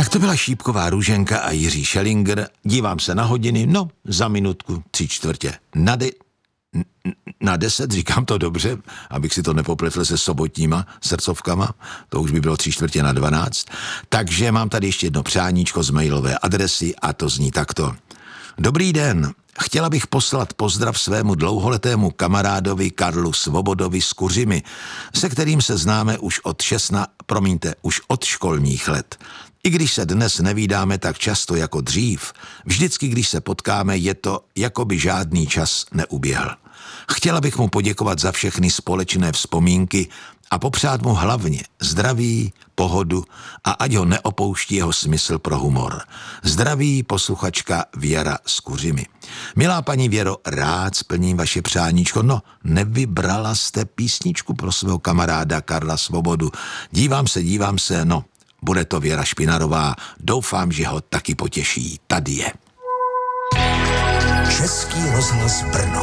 To byla Šípková Růženka a Jiří Schellinger. Dívám se na hodiny, za minutku 3/4 na 10, říkám to dobře, abych si to nepopletl se sobotníma srdcovkama, to už by bylo 3/4 na 12. Takže mám tady ještě jedno přáníčko z mailové adresy a to zní takto. Dobrý den, chtěla bych poslat pozdrav svému dlouholetému kamarádovi Karlu Svobodovi z Kuřimy, se kterým se známe už od školních let. I když se dnes nevídáme tak často jako dřív, vždycky, když se potkáme, je to, jako by žádný čas neuběhl. Chtěla bych mu poděkovat za všechny společné vzpomínky a popřát mu hlavně zdraví, pohodu a ať ho neopouští jeho smysl pro humor. Zdraví posluchačka Věra z Kuřimy. Milá paní Věro, rád splním vaše přáníčko. Nevybrala jste písničku pro svého kamaráda Karla Svobodu. Dívám se, bude to Věra Špinarová. Doufám, že ho taky potěší. Tady je. Český rozhlas Brno.